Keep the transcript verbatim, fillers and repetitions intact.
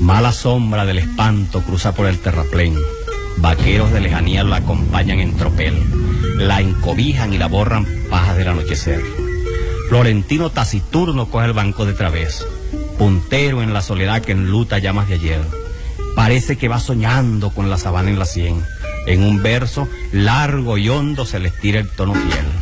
Mala sombra del espanto cruza por el terraplén. Vaqueros de lejanía la acompañan en tropel. La encobijan y la borran pajas del anochecer. Florentino taciturno coge el banco de través. Puntero en la soledad que enluta llamas de ayer. Parece que va soñando con la sabana en la sien. En un verso largo y hondo se le estira el tono fiel.